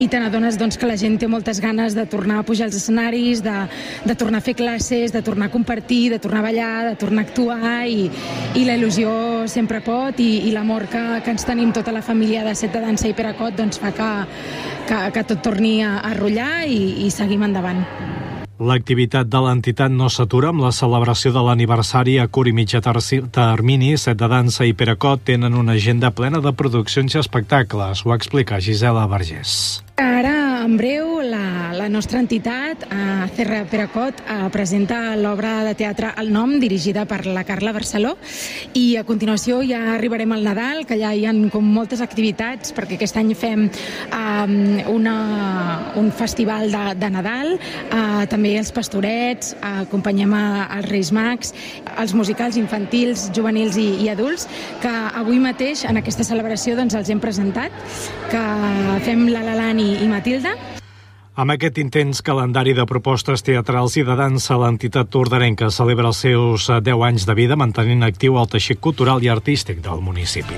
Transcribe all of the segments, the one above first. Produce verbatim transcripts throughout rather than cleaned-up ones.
I te n'adones doncs, que la gent té moltes ganes de tornar a pujar als escenaris, de, de tornar a fer classes, de tornar a compartir, de tornar a ballar, de tornar a actuar i, i la il·lusió sempre pot i, i l'amor que, que ens tenim tota la família de Set de Dansa i Peracot doncs, fa que, que, que tot torni a, a rotllar i, i seguim endavant. L'activitat de l'entitat no s'atura amb la celebració de l'aniversari a curt i mitjà termini. Set de Dansa i Peracot tenen una agenda plena de produccions i espectacles. Ho explica Gisela Vergés. Ara, en breu, la, la nostra entitat, eh, C R Peracot, eh, presenta l'obra de teatre El Nom, dirigida per la Carla Barceló, i a continuació ja arribarem al Nadal, que ja hi ha com moltes activitats, perquè aquest any fem eh, una, un festival de, de Nadal, eh, també els pastorets, eh, acompanyem a, als Reis Mags, els musicals infantils, juvenils i, i adults, que avui mateix en aquesta celebració doncs, els hem presentat, que fem La La Land i i Matilda. Amb aquest intens calendari de propostes teatrals i de dansa, l'entitat tordarenca celebra els seus deu anys de vida mantenint actiu el teixit cultural i artístic del municipi.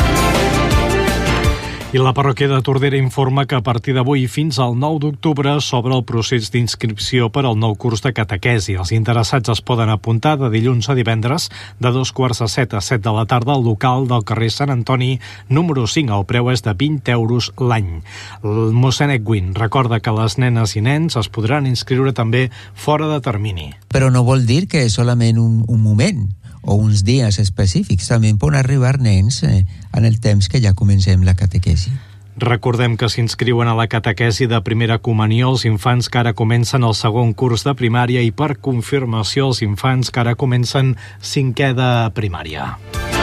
I la parròquia de Tordera informa que a partir d'avui fins al nou d'octubre s'obre el procés d'inscripció per al nou curs de catequesi. Els interessats es poden apuntar de dilluns a divendres de dos quarts a set a set de la tarda al local del carrer Sant Antoni número cinc. El preu és de vint euros l'any. El mossèn Eguin recorda que les nenes i nens es podran inscriure també fora de termini. Però no vol dir que és solament un, un moment o uns dies específics. També poden arribar nens eh, en el temps que ja comencem la catequesi. Recordem que s'inscriuen a la catequesi de primera comunió els infants que ara comencen el segon curs de primària i per confirmació els infants que ara comencen cinquè de primària.